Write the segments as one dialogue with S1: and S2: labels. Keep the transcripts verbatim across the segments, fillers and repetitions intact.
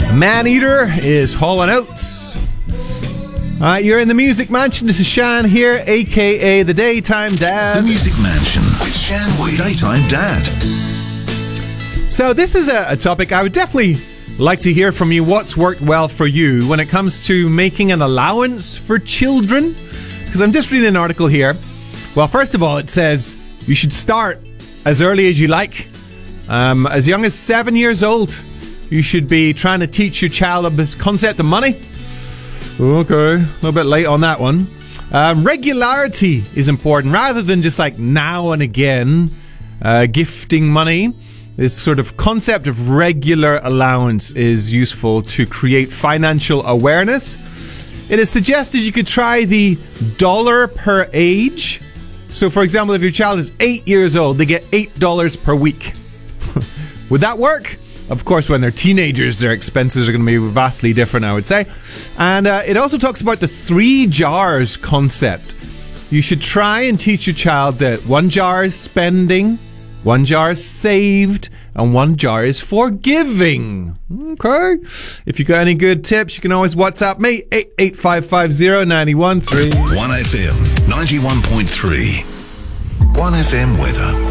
S1: Maneater is hauling out. Alright, you're in the Music Mansion. This is Shan here, aka the Daytime Dad.
S2: The Music Mansion with Shan Wee, Daytime Dad.
S1: So this is a, a topic I would definitely like to hear from you. What's worked well for you when it comes to making an allowance for children? Because I'm just reading an article here. Well, first of all, it says you should start as early as you like. Um, as young as seven years old, you should be trying to teach your child this concept of money. Okay, a little bit late on that one. Um, regularity is important rather than just like now and again uh, gifting money. This sort of concept of regular allowance is useful to create financial awareness. It is suggested you could try the dollar per age. So, for example, if your child is eight years old, they get eight dollars per week. Would that work? Of course, when they're teenagers, their expenses are going to be vastly different, I would say. And uh, it also talks about the three jars concept. You should try and teach your child that one jar is spending, one jar is saved, and one jar is for giving. Okay. If you got any good tips, you can always WhatsApp me, eight eight five five zero nine one three.
S2: one F M ninety-one point three. one F M weather.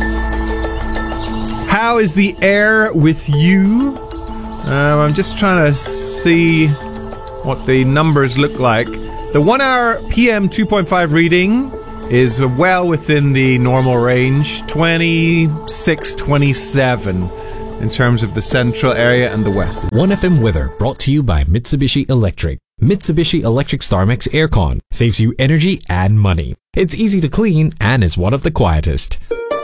S1: How is the air with you? Um, I'm just trying to see what the numbers look like. The one hour P M two point five reading is well within the normal range, twenty-six, twenty-seven in terms of the central area and the west.
S3: one F M weather brought to you by Mitsubishi Electric. Mitsubishi Electric StarMax Aircon saves you energy and money. It's easy to clean and is one of the quietest.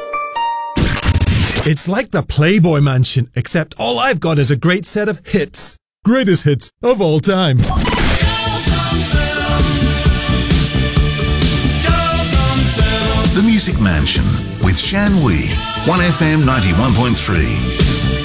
S4: It's like the Playboy Mansion, except all I've got is a great set of hits. Greatest hits of all time.
S2: The Music Mansion with Shan Wee, one F M ninety-one point three.